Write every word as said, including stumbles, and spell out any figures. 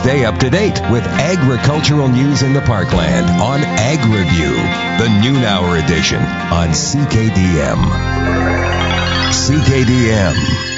Stay up to date with agricultural news in the Parkland on Ag Review, the noon hour edition on C K D M. C K D M.